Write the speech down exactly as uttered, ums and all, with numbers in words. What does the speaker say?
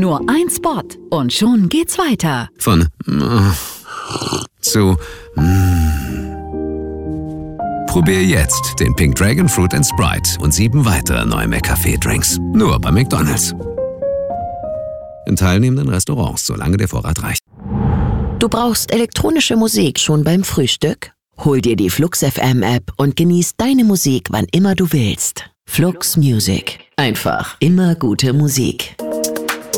Nur ein Spot und schon geht's weiter. Von mm, zu mm. Probier jetzt den Pink Dragon Fruit and Sprite und sieben weitere neue McCafé-Drinks. Nur bei McDonald's. In teilnehmenden Restaurants, solange der Vorrat reicht. Du brauchst elektronische Musik schon beim Frühstück? Hol dir die Flux F M App und genieß deine Musik, wann immer du willst. Flux Music. Einfach immer gute Musik.